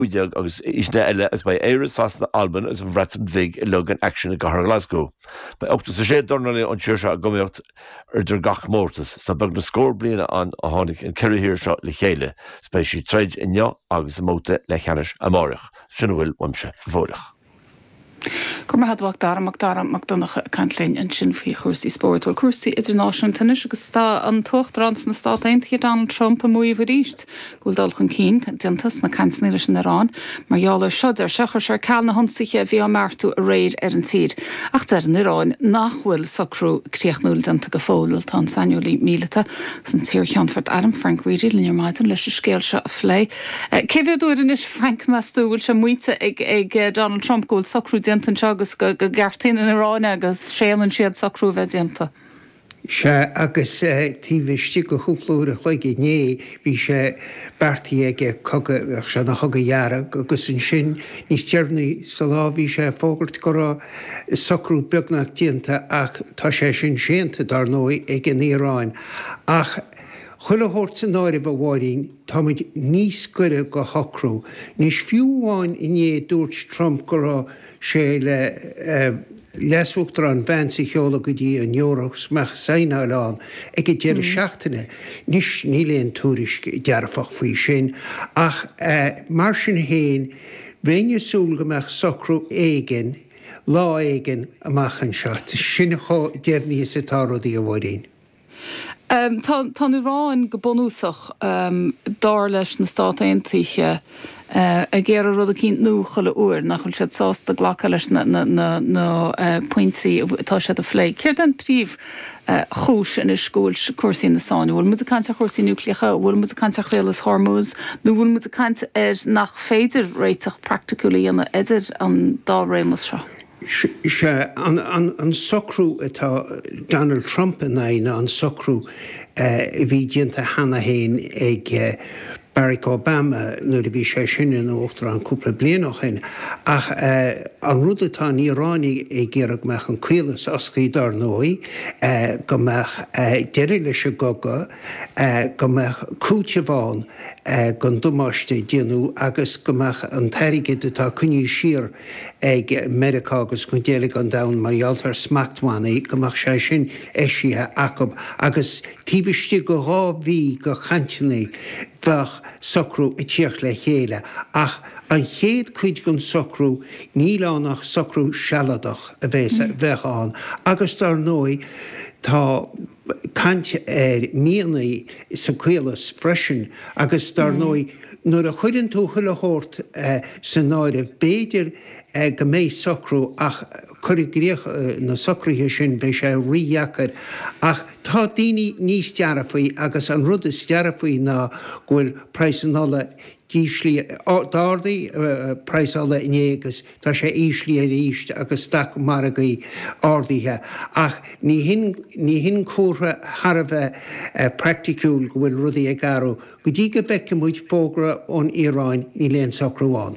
uideag agus isna eile as ba éras as na Alban as an bhreatam bhig I lug an action a gahar Glasgow. Ba ochtas a sé dornalí an tíir seo a gomíocht der gach mórtas sa bag na scór bliana an a tháinig an ceir hir seo le chéile, spéisi treid inneo agus a móta le cheannis a mórach. Sin bhfuil wamse bhórach. Cumar hadhacht darach donach cantlín an sin fao chuirsaí spóirtúil cuasaí idirnáisiún tanis agus tá an tuachtrans na Stát Aontaithe Donald Trump a muomh ríist gúil dulchan cín dintas na cansanir sin Irán mar eála siod sechar sé ceall na honsaige bhí an martú a réir an tír. Ach dar an Irán nachhfuil socrú críochnúil dinta go fóúil tá sanúlí míleta san tír cheanfort Adam Frank Reedy líar maidin leis scéal se a phlé. Cefiadúir is Frank Mastúil se muoite ag Donald Trump gúil socrú dintan agus go gartain in Irán agus séalann siad sacrú bheith dinta. Se agus tíhistí go chuúplaúir a chluige né bhí sé bertaí ag cogad se na thugaheara agus an sin níos tearnaí sa lá bhí sé fógairt go sacrú beagnach dianta ach tá sé sin séanta dar nói ag an Íráin ach chuileóirt san áir bhhaín táid níos gcuire go hocrú. Níos fiúháin iné dúirt Trump go sé le lesúachtar an bhaintsa cheola go dtí an Eorachs meach saoineáilán ag go déir seachtaine níos níléon túris dearfach faoi sin ach mar sin héin bhéine súil go meach socrú éigen lá éigen amachchan seo sin déimhníí sa táródaí a bhhaín. Tá Irán go bunúsach dar leis na Stát Aontaithe a ggéar rud a cínt nó chola uair nach chuil siad sásta ghlacha leis na pointsaí atá siad a phlé. Céir den príomh chúis in scúil cuasaí na sáin, bhfuil mu a caiinte chuirsaí núcleacha, bhfuil mu a caiinte chréalas hormóns, nó bhfuil mu a caiinte nach féidir réiteach practicúlaí ana idir an dá rémas seo. Se an socrú atá Donald Trump in aine an socrú bhí dianta hana héin ag Barack Obama nuair a bhí sé sin in óachtar an cúpla blianach hin ach an rudatá Íránaí ag ggéarach meach an cuilas oscaí dar nói go meach deireadh leis a goga go meach cúte bháin gon dumáiste déanú agus go meach an tairige atá cuní siar ag America agus chun déala an dam maraltar smachtmánaí go meach sé sin éisithe acab agus tíbhiste go rábhí go chaintinaí bheith socrú I tíoch le chéile ach an chéad chuid gon socrú ní lánach socrú sealadach a bheitán agus dar nói tá cant míanaí sa cuilas freisin agus dar nói nuair a chuidann tú chuileóirt san náirimh béidir go méid socrú ach chuirgréoch na socrúthe sin bheith sé ríheachar ach tá daoine níos dearafaí agus an rud is dearafaí ná ghfuil preisanala díslí dádaí preisála inégus tá sé íslí a ríist agus sta maragaí ádaithe ach ní hin cuatha Harbheith practicúil go bhfuil rudaí a garú go dtí go bheice muid fógra ón Íráin ní léon socrúáin.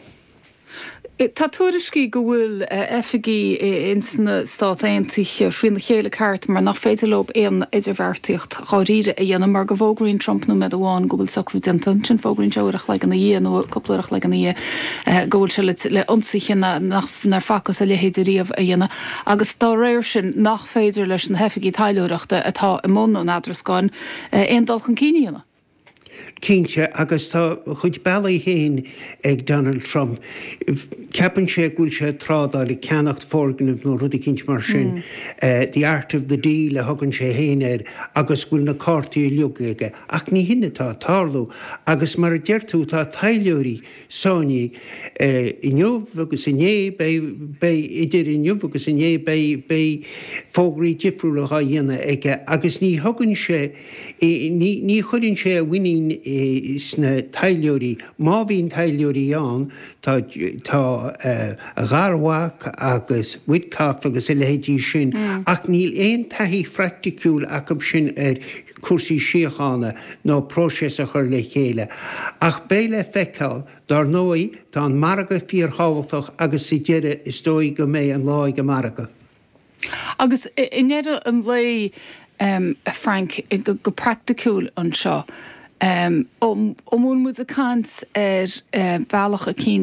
Tá tuairiscí go bhfuil effigií in na Stát Aontaithe faoin na chéile ceart mar nach féidir lob éon idirhharrtaíocht cháíre a dhéanam mar go bhógraín Trump nó mead amháin go bhfuil socrú dinta sin fógraín teoireach le an í nó coplaach le an í go bhfuil se le ionsaithe nar facas a lehéidiríomh a dhéana agus dá réir sin nach féidir leis an heffigií taileúireachta atá i món an adrascáin éon dulchan cííana. Cínte agus tá chuid bailí héin ag Donald Trump. Ceapan sé gúil sé trádáil ceannacht fórganmh nó rudí cinint mar sin the art of the deal le thugann sé héanaar agus bhfuil na cártaí leogaige ach ní hinnetá tálú agus mar a deirtú tá taileúirí sáinní inniuh agus inné idir inniuh agus inné bé fógraí difriúla a dhéana ige agus ní thugann sé ní chuann sé a bhainín sna taileúirí má bhíon taileúirí an tá a gharhhaach agus widcaf agus i lehéidí sin ach níl éon taithí fracticúil acab sin cuasaí siochána nó próses a chur le chéile. Ach béle feiceáil dar nói tá an marga fíor hábhachtach agus i deireadh is dóigh go mé an láig go marga. Agus inéad an lé Frank go practicúil an seo. Om moet a kant bailach a